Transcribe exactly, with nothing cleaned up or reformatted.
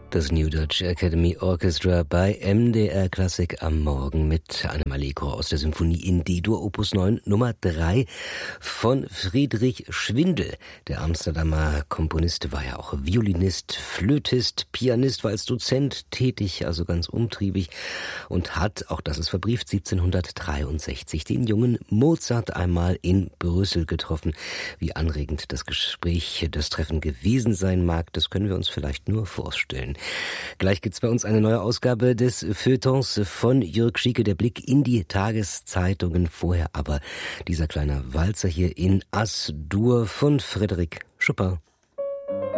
Das New Dutch Academy Orchestra bei M D R Klassik am Morgen mit einem Allegro aus der Symphonie in D-Dur, Opus neun, Nummer drei von Friedrich Schwindel. Der Amsterdamer Komponist war ja auch Violinist, Flötist, Pianist, war als Dozent tätig, also ganz umtriebig und hat, auch das ist verbrieft, siebzehnhundertdreiundsechzig den jungen Mozart einmal in Brüssel getroffen. Wie anregend das Gespräch, das Treffen gewesen sein mag, das können wir uns vielleicht nur vorstellen. Gleich gibt's bei uns eine neue Ausgabe des Feuilletons von Jürg Schieke, der Blick in die Tageszeitungen. Vorher aber dieser kleine Walzer hier in As-Dur von Frédéric Chopin.